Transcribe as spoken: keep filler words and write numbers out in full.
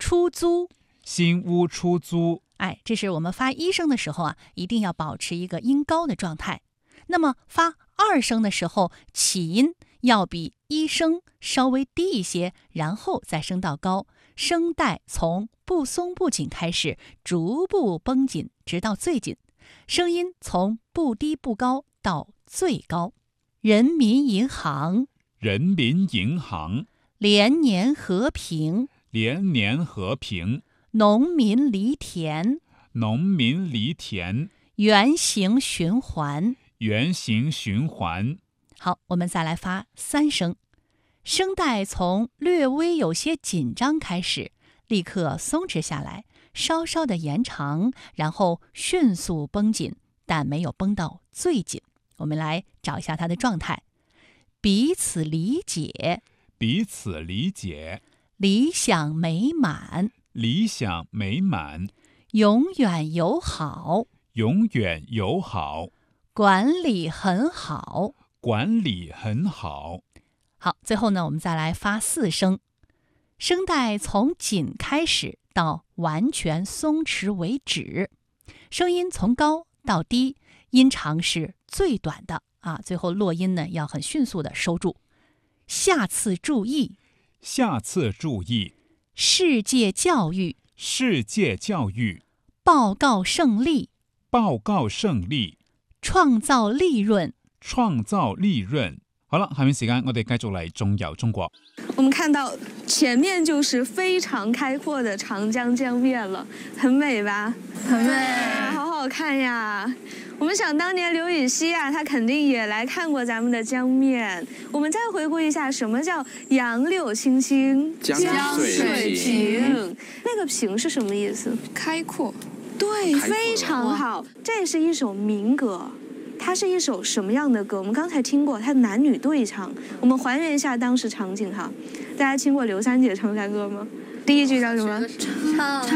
出租， 新屋出租。 哎，这是我们发一声的时候啊，一定要保持一个音高的状态。那么发二声的时候，起音要比一声稍微低一些，然后再升到高，声带从不松不紧开始，逐步绷紧，直到最紧。声音从不低不高到最高。人民银行， 人民银行。 连年和平， 连年和平。 农民犁田， 农民犁田。 圆形循环， 圆形循环。 好，我们再来发三声，声带从略微有些紧张开始，立刻松弛下来，稍稍的延长，然后迅速绷紧，但没有绷到最紧。我们来找一下它的状态：彼此理解， 彼此理解。 理想美满， 理想美满。 永远友好， 永远友好。 管理很好， 管理很好。 好，最后呢，我们再来发四声，声带从紧开始到完全松弛为止，声音从高到低，音长是最短的啊，最后落音呢要很迅速的收住。下次注意， 下次注意。 世界教育， 世界教育。 报告胜利， 报告胜利。 創造利潤， 創造利潤。好了，下面時間我哋繼續嚟中遊中國。 我們看到前面就是非常開闊的長江江面了，很美吧？ 很美， 好好看呀！我們想當年劉禹錫啊，他肯定也來看過咱們的江面。我們再回顧一下，什麼叫楊柳青青， 江水平？ 那個平是什麼意思？ 開闊。 對，非常好。這是一首民歌，它是一首什麼樣的歌？我們剛才聽過，它男女對唱。我們還原一下當時場景哈。大家聽過劉三姐唱山歌嗎？第一句叫什麼？ 唱